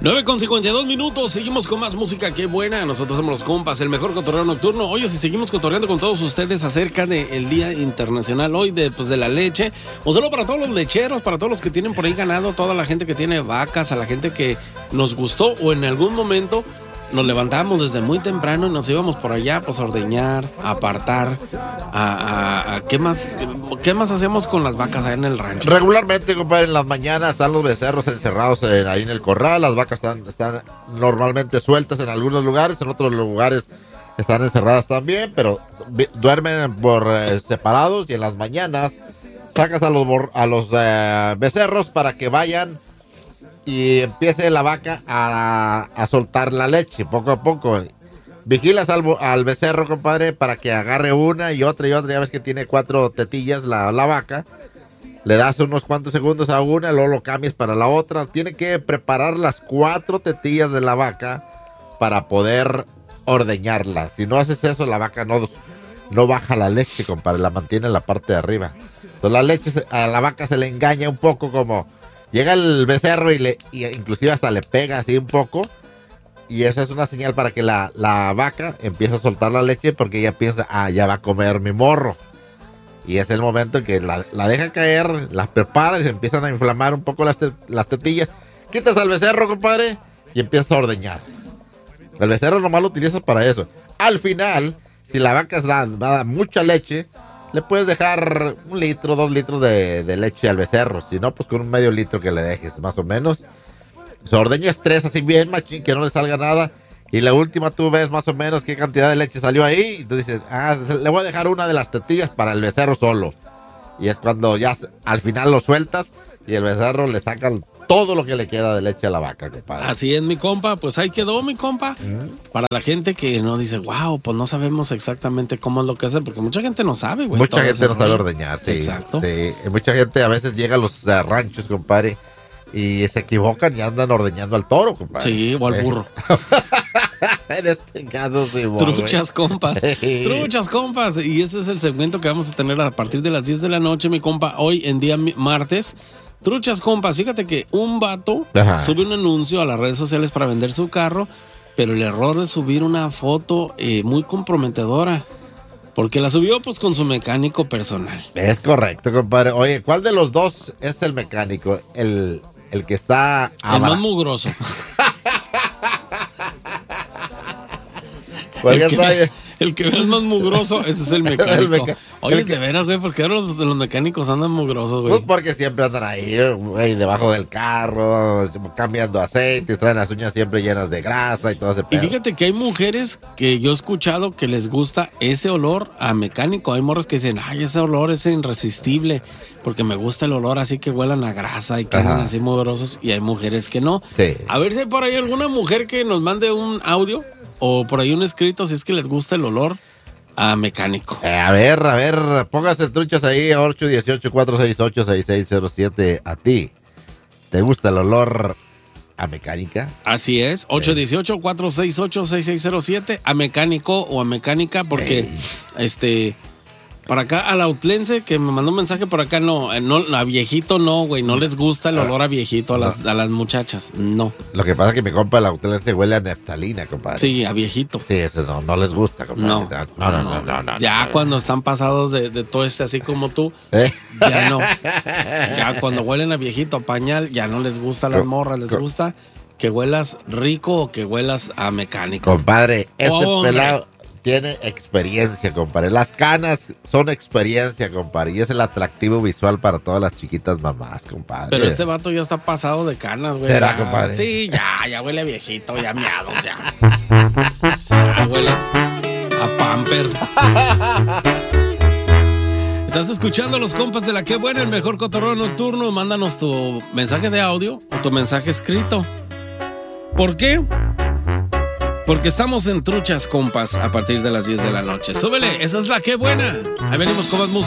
9:52, seguimos con más música, qué buena. Nosotros somos los compas, el mejor cotorreo nocturno. Oye, si seguimos cotorreando con todos ustedes acerca del Día Internacional hoy de la leche. Un saludo para todos los lecheros, para todos los que tienen por ahí ganado, toda la gente que tiene vacas, a la gente que nos gustó o en algún momento nos levantábamos desde muy temprano y nos íbamos por allá pues a ordeñar, a apartar, ¿qué más hacíamos con las vacas allá en el rancho? Regularmente, compadre, en las mañanas están los becerros encerrados ahí en el corral. Las vacas están normalmente sueltas en algunos lugares, en otros lugares están encerradas también, pero duermen por separados, y en las mañanas sacas a los becerros para que vayan y empiece la vaca a soltar la leche poco a poco. Vigilas al becerro, compadre, para que agarre una y otra. Ya ves que tiene 4 tetillas la vaca. Le das unos cuantos segundos a una, luego lo cambias para la otra. Tiene que preparar las 4 tetillas de la vaca para poder ordeñarla. Si no haces eso, la vaca no baja la leche, compadre, la mantiene en la parte de arriba. Entonces la leche a la vaca se le engaña un poco, como llega el becerro y inclusive hasta le pega así un poco. Y esa es una señal para que la vaca empiece a soltar la leche, porque ella piensa, ya va a comer mi morro. Y es el momento en que la deja caer, las prepara y se empiezan a inflamar un poco las tetillas. Quitas al becerro, compadre, y empiezas a ordeñar. El becerro nomás lo utilizas para eso. Al final, si la vaca da mucha leche, le puedes dejar 1 litro, 2 litros de leche al becerro. Si no, pues con un medio litro que le dejes, más o menos. Se ordeñas 3 así bien, machín, que no le salga nada. Y la última tú ves más o menos qué cantidad de leche salió ahí. Y tú dices, le voy a dejar una de las tetillas para el becerro solo. Y es cuando ya al final lo sueltas y el becerro le sacan todo lo que le queda de leche a la vaca, compadre. Así es, mi compa, pues ahí quedó, mi compa. Para la gente que no dice, wow, pues no sabemos exactamente cómo es lo que hacer, porque mucha gente no sabe, güey. Mucha gente no sabe ordeñar, sí. Exacto. Sí. Mucha gente a veces llega a los ranchos, compadre, y se equivocan y andan ordeñando al toro, compadre. Sí, o al burro. En este caso, sí, Truchas compas. Truchas compas. Y este es el segmento que vamos a tener a partir de las 10 de la noche, mi compa, hoy en día martes. Truchas compas, fíjate que un vato sube un anuncio a las redes sociales para vender su carro, pero el error de subir una foto muy comprometedora, porque la subió pues con su mecánico personal. Es correcto, compadre. Oye, ¿cuál de los dos es el mecánico? El que está... El más mugroso. El que ve más mugroso, ese es el mecánico. Oye, de veras, güey, ¿por qué los mecánicos andan mugrosos, güey? Pues porque siempre andan ahí, güey, debajo del carro, cambiando aceite, traen las uñas siempre llenas de grasa y todo ese pedo. Y fíjate que hay mujeres que yo he escuchado que les gusta ese olor a mecánico. Hay morras que dicen, ese olor es irresistible, porque me gusta el olor así que huelan a grasa y que andan así mugrosos. Y hay mujeres que no. Sí. A ver si hay por ahí alguna mujer que nos mande un audio o por ahí un escrito si es que les gusta el olor a mecánico. A ver, póngase truchas ahí, 818-468-6607. A ti, ¿te gusta el olor a mecánica? Así es, 818-468-6607, a mecánico o a mecánica, porque para acá al autlense que me mandó un mensaje por acá, no, a viejito no, güey, no les gusta el olor a viejito a las muchachas, no. Lo que pasa es que mi compa el autlense huele a neftalina, compadre. Sí, a viejito. Sí, eso no les gusta, compadre. No. Ya cuando están pasados de todo así como tú, ya no. Ya cuando huelen a viejito, a pañal, ya no les gusta a las morras, les gusta que huelas rico o que huelas a mecánico. Compadre, pelado tiene experiencia, compadre. Las canas son experiencia, compadre. Y es el atractivo visual para todas las chiquitas mamás, compadre. Pero este vato ya está pasado de canas, güey. ¿Será, compadre? Sí, ya huele a viejito, ya miados, ya. Ya huele a pamper. Estás escuchando los compas de la Qué Buena, el mejor cotorreo nocturno. Mándanos tu mensaje de audio o tu mensaje escrito. ¿Por qué? Porque estamos en Truchas Compas a partir de las 10 de la noche. Súbele, esa es la Qué Buena. Ahí venimos con más música.